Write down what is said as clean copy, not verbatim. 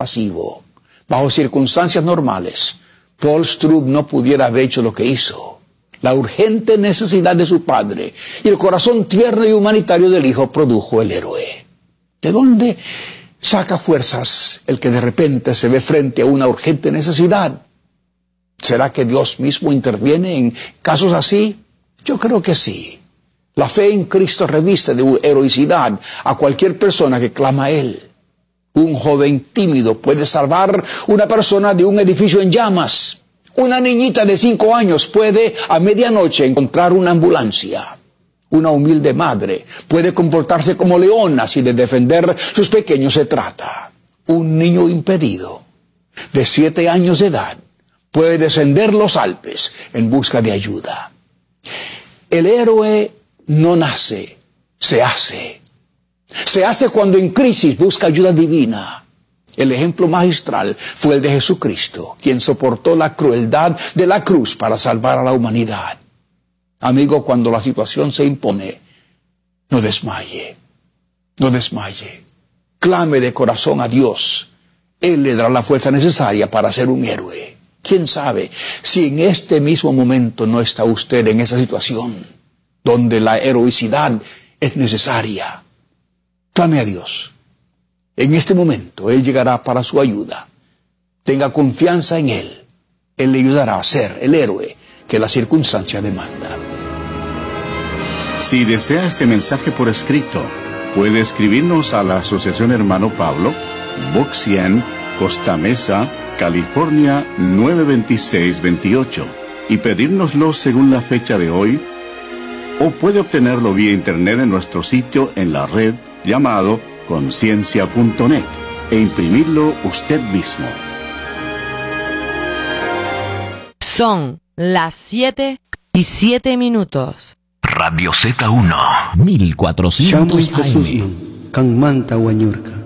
pasivo. Bajo circunstancias normales, Paul Strub no pudiera haber hecho lo que hizo. La urgente necesidad de su padre y el corazón tierno y humanitario del hijo produjo el héroe. ¿De dónde saca fuerzas el que de repente se ve frente a una urgente necesidad? ¿Será que Dios mismo interviene en casos así? Yo creo que sí. La fe en Cristo reviste de heroicidad a cualquier persona que clama a Él. Un joven tímido puede salvar una persona de un edificio en llamas. Una niñita de 5 años puede a medianoche encontrar una ambulancia. Una humilde madre puede comportarse como leona si de defender sus pequeños se trata. Un niño impedido de 7 años de edad puede descender los Alpes en busca de ayuda. El héroe no nace, se hace. Se hace cuando en crisis busca ayuda divina. El ejemplo magistral fue el de Jesucristo, quien soportó la crueldad de la cruz para salvar a la humanidad. Amigo, cuando la situación se impone, no desmaye, no desmaye. Clame de corazón a Dios. Él le dará la fuerza necesaria para ser un héroe. ¿Quién sabe si en este mismo momento no está usted en esa situación donde la heroicidad es necesaria? Clame a Dios. En este momento Él llegará para su ayuda. Tenga confianza en Él. Él le ayudará a ser el héroe que la circunstancia demanda. Si desea este mensaje por escrito, puede escribirnos a la Asociación Hermano Pablo, Box 100, Costa Mesa, California 92628, y pedírnoslo según la fecha de hoy, o puede obtenerlo vía internet en nuestro sitio en la red llamado conciencia.net e imprimirlo usted mismo. Son las 7:07. Radio Z1 1400 AM. Kang manta wanyurka.